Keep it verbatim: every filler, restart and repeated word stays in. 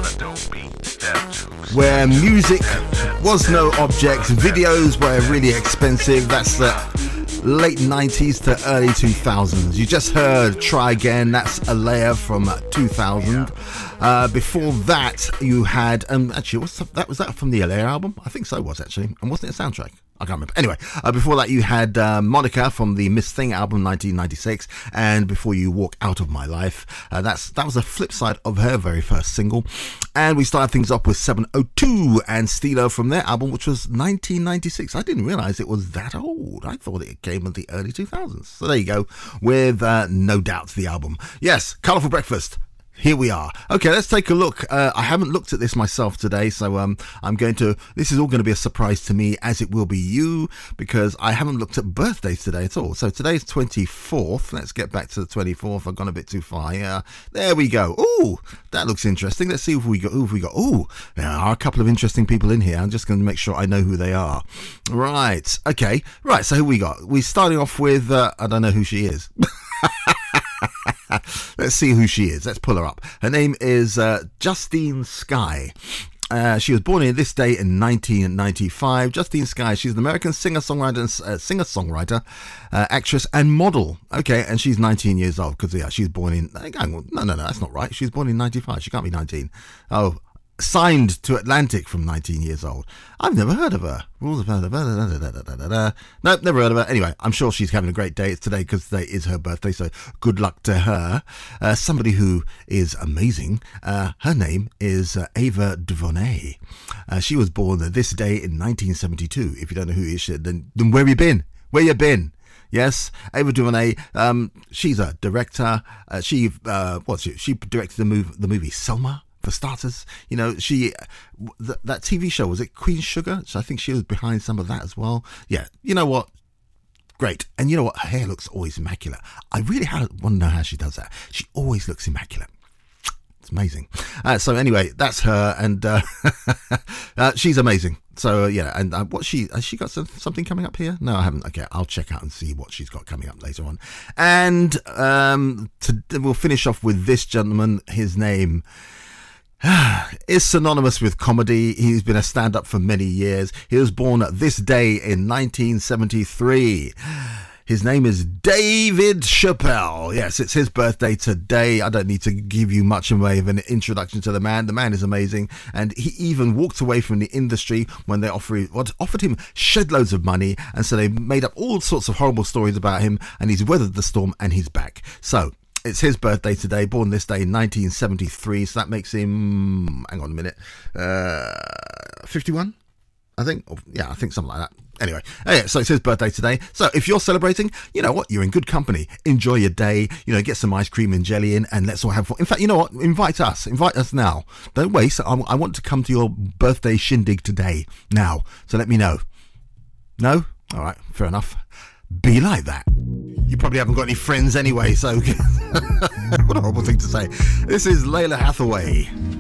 where music was no object, videos were really expensive. That's the late nineties to early two thousands. You just heard Try Again, that's Alea from two thousand. Uh, before that, you had, um, actually, what's that? Was that from the Alea album? I think so, it was actually. And wasn't it a soundtrack? I can't remember. Anyway, uh, before that, you had uh, Monica from the Miss Thing album, nineteen ninety-six, and Before You Walk Out of My Life. Uh, that's that was a flip side of her very first single. And we started things off with seven oh two and Stilo from their album, which was nineteen ninety-six. I didn't realise it was that old. I thought it came in the early two thousands. So there you go, with uh, No Doubt the album. Yes, Colourful Breakfast. Here we are. Okay, let's take a look. Uh, I haven't looked at this myself today, so um, I'm going to... This is all going to be a surprise to me, as it will be you, because I haven't looked at birthdays today at all. So today's twenty-fourth. Let's get back to the twenty-fourth. I've gone a bit too far. Yeah, there we go. Ooh, that looks interesting. Let's see if we got... Who have we got? Ooh, there are a couple of interesting people in here. I'm just going to make sure I know who they are. Right. Okay. Right, so who we got? We're starting off with... Uh, I don't know who she is. Let's see who she is. Let's pull her up. Her name is uh, Justine Skye. Uh, she was born in this day in nineteen ninety-five. Justine Skye, she's an American singer-songwriter, uh, singer-songwriter, uh, actress, and model. Okay, and she's nineteen years old because yeah, she's born in. No, no, no, that's not right. She was born in ninety-five. She can't be nineteen. Oh. Signed to Atlantic from nineteen years old. I've never heard of her. Rules of no, never heard of her. Anyway, I'm sure she's having a great day. It's today because today is her birthday, so good luck to her. Uh, somebody who is amazing. Uh, her name is uh, Ava DuVernay. Uh, she was born this day in nineteen seventy-two. If you don't know who she is, then, then where have you been? Where you been? Yes, Ava DuVernay. Um, she's a director. Uh, she uh, what's she? She directed the movie, the movie Selma. For starters, you know, she, th- that T V show, was it Queen Sugar? So I think she was behind some of that as well. Yeah, you know what? Great. And you know what? Her hair looks always immaculate. I really want to know how she does that. She always looks immaculate. It's amazing. Uh, so anyway, that's her, and uh, uh, she's amazing. So uh, yeah, and uh, what she has she got some, something coming up here? No, I haven't. Okay, I'll check out and see what she's got coming up later on. And um, to, we'll finish off with this gentleman. His name is synonymous with comedy. He's been a stand-up for many years. He was born this day in nineteen seventy-three. His name is David Chappelle. Yes, it's his birthday today. I don't need to give you much in way of an introduction to the man. The man is amazing. And he even walked away from the industry when they offered, what, offered him shed loads of money. And so they made up all sorts of horrible stories about him. And he's weathered the storm and he's back. So it's his birthday today, born this day in nineteen seventy-three. So that makes him, hang on a minute, uh, fifty-one, I think. Or, yeah, I think something like that. Anyway, anyway, so it's his birthday today. So if you're celebrating, you know what? You're in good company. Enjoy your day. You know, get some ice cream and jelly in and let's all have fun. In fact, you know what? Invite us. Invite us now. Don't waste. I, I want to come to your birthday shindig today. Now. So let me know. No? All right. Fair enough. Be like that. You probably haven't got any friends anyway, so what a horrible thing to say. This is Layla Hathaway.